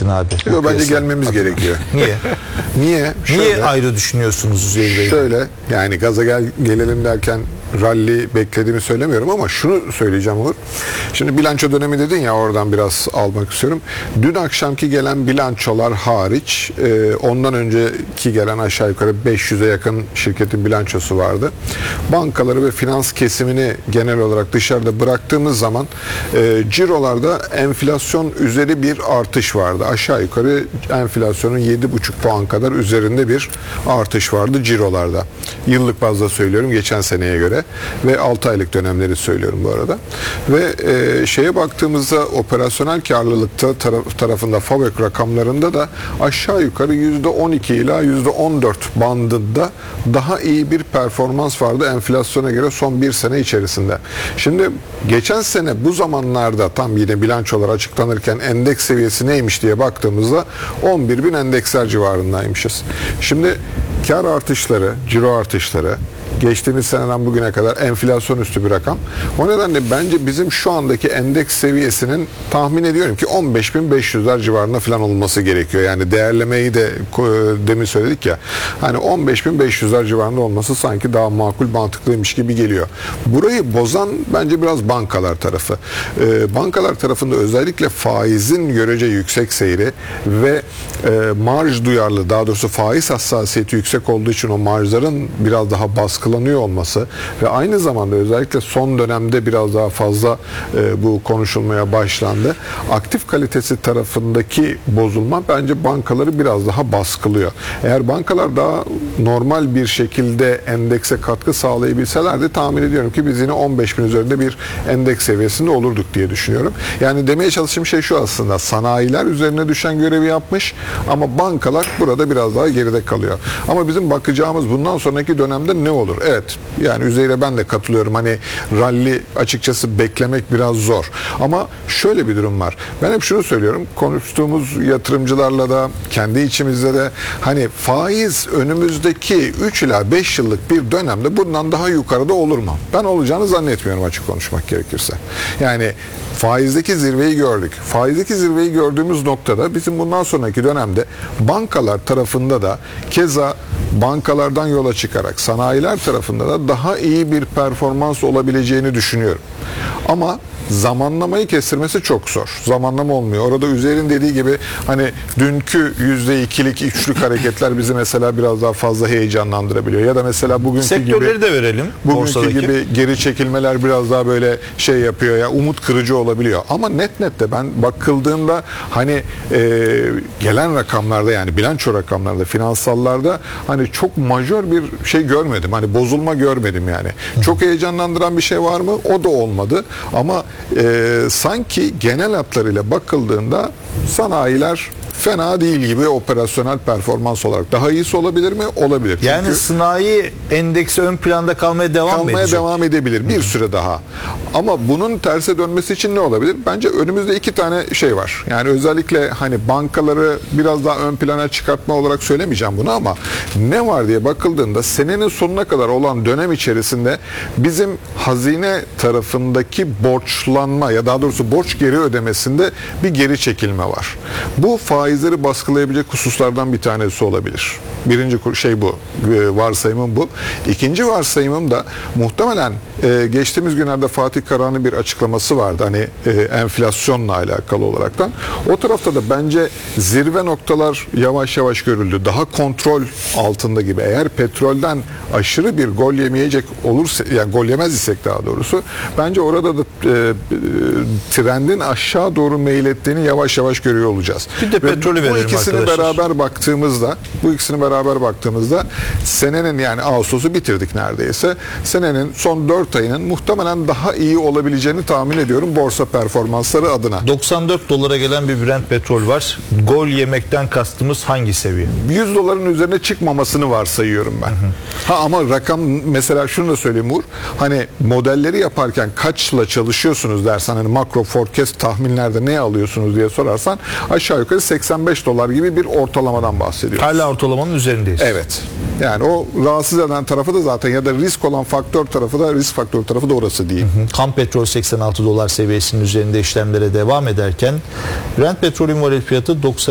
Nurettin abi? Yok, bence gelmemiz gerekiyor. Niye? Niye? Niye ayrı düşünüyorsunuz Üzeyir Bey? Şöyle, yani gaza gelelim derken rally beklediğimi söylemiyorum ama şunu söyleyeceğim Uğur. Şimdi bilanço dönemi dedin ya, oradan biraz almak istiyorum. Dün akşamki gelen bilançolar hariç ondan önceki gelen aşağı yukarı 500'e yakın şirketin bilançosu vardı. Bankaları ve finans kesimini genel olarak dışarıda bıraktığımız zaman cirolarda enflasyon üzeri bir artış vardı. Aşağı yukarı enflasyonun 7,5 puan kadar üzerinde bir artış vardı cirolarda. Yıllık bazda söylüyorum, geçen seneye göre ve 6 aylık dönemleri söylüyorum bu arada. Ve şeye baktığımızda operasyonel karlılıkta tarafında FAVÖK rakamlarında da aşağı yukarı %12 ila %14 bandında daha iyi bir performans vardı enflasyona göre son bir sene içerisinde. Şimdi geçen sene bu zamanlarda tam yine bilançolar açıklanırken endeks seviyesi neymiş diye baktığımızda 11.000 endeksler civarındaymışız. Şimdi kar artışları, ciro artışları geçtiğimiz seneden bugüne kadar enflasyon üstü bir rakam. O nedenle bence bizim şu andaki endeks seviyesinin tahmin ediyorum ki 15.500'ler civarında falan olması gerekiyor. Yani değerlemeyi de demin söyledik ya. Hani 15.500'ler civarında olması sanki daha makul, mantıklıymış gibi geliyor. Burayı bozan bence biraz bankalar tarafı. Bankalar tarafında özellikle faizin görece yüksek seyri ve marj duyarlı, daha doğrusu faiz hassasiyeti yüksek olduğu için o marjların biraz daha baskılanıyor olması ve aynı zamanda özellikle son dönemde biraz daha fazla bu konuşulmaya başlandı. Aktif kalitesi tarafındaki bozulma bence bankaları biraz daha baskılıyor. Eğer bankalar daha normal bir şekilde endekse katkı sağlayabilselerdi tahmin ediyorum ki biz yine 15.000 üzerinde bir endeks seviyesinde olurduk diye düşünüyorum. Yani demeye çalıştığım şey şu aslında: sanayiler üzerine düşen görevi yapmış ama bankalar burada biraz daha geride kalıyor. Ama bizim bakacağımız bundan sonraki dönemde ne olur? Evet, yani Üzeyir'e ben de katılıyorum. Hani rally açıkçası beklemek biraz zor. Ama şöyle bir durum var. Ben hep şunu söylüyorum. Konuştuğumuz yatırımcılarla da kendi içimizde de hani faiz önümüzdeki 3 ila 5 yıllık bir dönemde bundan daha yukarıda olur mu? Ben olacağını zannetmiyorum, açık konuşmak gerekirse. Yani faizdeki zirveyi gördük. Faizdeki zirveyi gördüğümüz noktada bizim bundan sonraki dönemde bankalar tarafında da keza bankalardan yola çıkarak sanayiler tarafında da daha iyi bir performans olabileceğini düşünüyorum. Ama zamanlamayı kestirmesi çok zor. Zamanlama olmuyor. Orada Üzeyir'in dediği gibi hani dünkü %2'lik, 3'lük hareketler bizi mesela biraz daha fazla heyecanlandırabiliyor. Ya da mesela bugünkü sektörleri gibi, de verelim. Bugünkü gibi geri çekilmeler biraz daha böyle şey yapıyor ya, umut kırıcı olabiliyor. Ama net de ben bakıldığında hani gelen rakamlarda, yani bilanço rakamlarda, finansallarda hani çok majör bir şey görmedim. Hani bozulma görmedim yani. Çok heyecanlandıran bir şey var mı? O da olmadı. Ama sanki genel hatlarıyla bakıldığında sanayiler fena değil gibi operasyonel performans olarak. Daha iyisi olabilir mi? Olabilir. Yani çünkü sanayi endeksi ön planda kalmaya devam edebilir bir süre daha. Ama bunun terse dönmesi için ne olabilir? Bence önümüzde 2 tane şey var. Yani özellikle hani bankaları biraz daha ön plana çıkartma olarak söylemeyeceğim bunu ama ne var diye bakıldığında senenin sonuna kadar olan dönem içerisinde bizim hazine tarafındaki borçlanma ya daha doğrusu borç geri ödemesinde bir geri çekilme var. Bu faizleri baskılayabilecek hususlardan bir tanesi olabilir. Birinci şey bu. Varsayımım bu. İkinci varsayımım da muhtemelen geçtiğimiz günlerde Fatih Karahan'ın bir açıklaması vardı. Hani enflasyonla alakalı olaraktan. O tarafta da bence zirve noktalar yavaş yavaş görüldü. Daha kontrol altında gibi. Eğer petrolden aşırı bir gol yemeyecek olursa, yani gol yemez isek daha doğrusu, bence orada da trendin aşağı doğru meylettiğini yavaş yavaş görüyor olacağız. Bir de petrolü verelim arkadaşlar. Bu ikisini beraber baktığımızda senenin, yani Ağustos'u bitirdik neredeyse. Senenin son 4 ayının muhtemelen daha iyi olabileceğini tahmin ediyorum borsa performansları adına. 94 dolara gelen bir Brent petrol var. Gol yemekten kastımız hangi seviye? 100 doların üzerine çıkmamasını varsayıyorum ben. Ama rakam, mesela şunu da söyleyeyim Uğur. Hani modelleri yaparken kaçla çalışıyorsunuz dersen, hani makro forecast tahminlerde ne alıyorsunuz diye sorarsan aşağı yukarı 85 dolar gibi bir ortalamadan bahsediyoruz. Hala ortalamanın üzerindeyiz. Evet. Yani o rahatsız eden tarafı da zaten, ya da risk olan faktör tarafı da, risk faktörü tarafı da orası değil. Ham petrol 86 dolar seviyesinin üzerinde işlemlere devam ederken Brent petrolün varil fiyatı 90